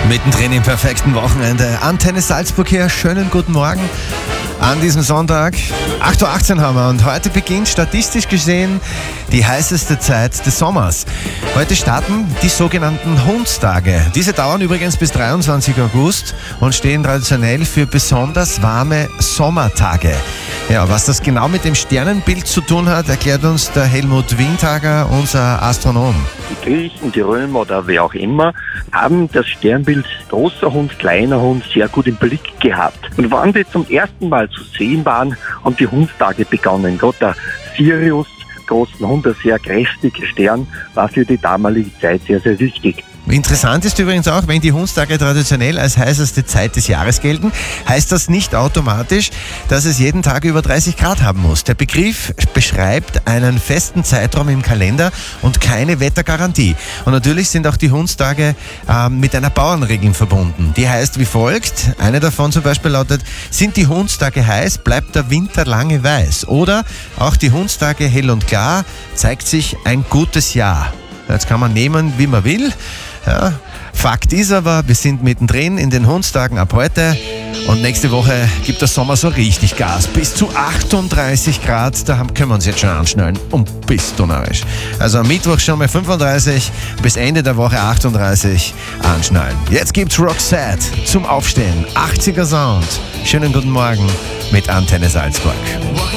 Mittendrin im perfekten Wochenende. Antenne Salzburg hier. Schönen guten Morgen an diesem Sonntag. 8.18 Uhr haben wir und heute beginnt statistisch gesehen die heißeste Zeit des Sommers. Heute starten die sogenannten Hundstage. Diese dauern übrigens bis 23. August und stehen traditionell für besonders warme Sommertage. Ja, was das genau mit dem Sternenbild zu tun hat, erklärt uns der Helmut Windhager, unser Astronom. Die Griechen, die Römer oder wer auch immer haben das Sternbild großer Hund, kleiner Hund sehr gut im Blick gehabt. Und wann die zum ersten Mal zu sehen waren, haben die Hundstage begonnen. Gerade der Sirius, großen Hund, ein sehr kräftiger Stern, war für die damalige Zeit sehr, sehr wichtig. Interessant ist übrigens auch, wenn die Hundstage traditionell als heißeste Zeit des Jahres gelten, heißt das nicht automatisch, dass es jeden Tag über 30 Grad haben muss. Der Begriff beschreibt einen festen Zeitraum im Kalender und keine Wettergarantie. Und natürlich sind auch die Hundstage mit einer Bauernregel verbunden. Die heißt wie folgt, eine davon zum Beispiel lautet, sind die Hundstage heiß, bleibt der Winter lange weiß. Oder auch die Hundstage hell und klar, zeigt sich ein gutes Jahr. Jetzt kann man nehmen, wie man will. Ja, Fakt ist aber, wir sind mittendrin in den Hundstagen ab heute und nächste Woche gibt der Sommer so richtig Gas. Bis zu 38 Grad, da können wir uns jetzt schon anschnallen und bis donnerlich. Also am Mittwoch schon mal 35, bis Ende der Woche 38 anschnallen. Jetzt gibt's Roxette zum Aufstehen, 80er Sound. Schönen guten Morgen mit Antenne Salzburg.